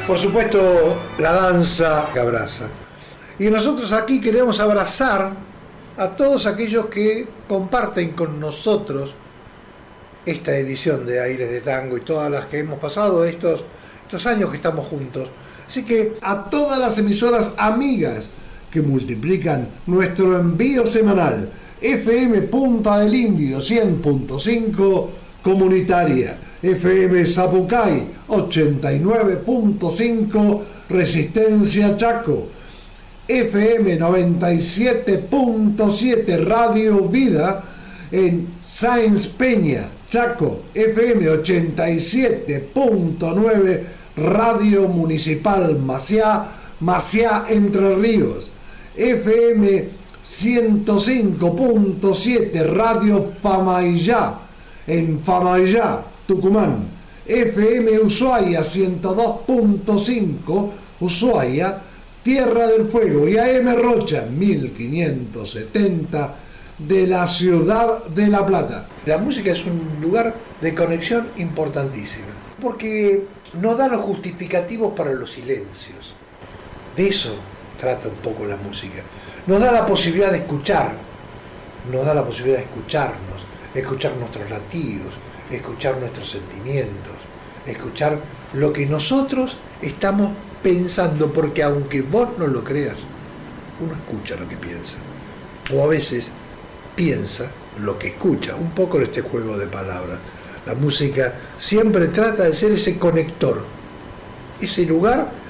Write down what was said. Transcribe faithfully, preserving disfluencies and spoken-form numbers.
Por supuesto, la danza que abraza. Y nosotros aquí queremos abrazar a todos aquellos que comparten con nosotros esta edición de Aires de Tango y todas las que hemos pasado estos, estos años que estamos juntos. Así que a todas las emisoras amigas que multiplican nuestro envío semanal, F M Punta del Indio cien punto cinco comunitaria, F M Zapucay ochenta y nueve punto cinco Resistencia Chaco, F M noventa y siete punto siete Radio Vida en Sáenz Peña, Chaco, F M ochenta y siete punto nueve Radio Municipal Maciá, Maciá Entre Ríos, F M ciento cinco punto siete Radio Famaillá en Famaillá, Tucumán, F M Ushuaia ciento dos punto cinco Ushuaia, Tierra del Fuego, y A M Rocha mil quinientos setenta de la ciudad de La Plata. La música es un lugar de conexión importantísima, porque nos da los justificativos para los silencios. De eso trata un poco la música. Nos da la posibilidad de escuchar, nos da la posibilidad de escucharnos, escuchar nuestros latidos, escuchar nuestros sentimientos, escuchar lo que nosotros estamos pensando, porque aunque vos no lo creas, uno escucha lo que piensa, o a veces piensa lo que escucha, un poco en este juego de palabras. La música siempre trata de ser ese conector, ese lugar